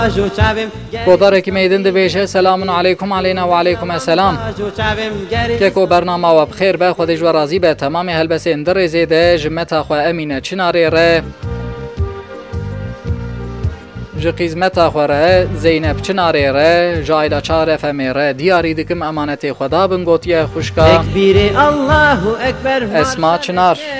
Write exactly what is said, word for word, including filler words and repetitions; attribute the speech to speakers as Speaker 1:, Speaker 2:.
Speaker 1: گودارێکی مەیدن دەبێژە سەلامون عەلەیکم عەلەینا و عەلەیکم ئەسەلام کێکۆ بەرناماوە بخێر بە خۆدەی ژوە ڕازی بە تەمامی هەلبەسێن دەڕێزێدە ژمەتا خۆ ئەمینە چنارێڕە ji qîzmeta xwe re Zeynep Çinarê re ji ayla çar F M re diyarî dikim emanetê xwe da bin gotiye xuşka Esma Çınar